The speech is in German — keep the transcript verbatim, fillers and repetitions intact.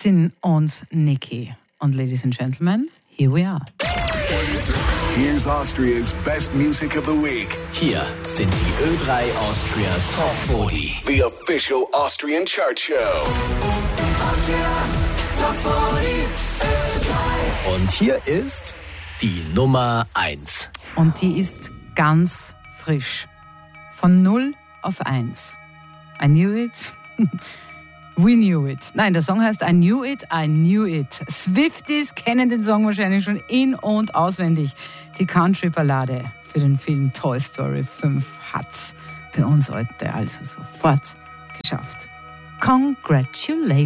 Martin und Nicky. Und Ladies and Gentlemen, here we are. Here's Austria's best music of the week. Hier sind die Ö drei Austria Top vierzig. The official Austrian chart show. Austria Top vierzig, Ö drei. Und hier ist die Nummer eins. Und die ist ganz frisch. Von null auf eins. I knew it. We knew it. Nein, der Song heißt I knew it, I knew it. Swifties kennen den Song wahrscheinlich schon in- und auswendig. Die Country-Ballade für den Film Toy Story fünf hat's bei uns heute also sofort geschafft. Congratulations!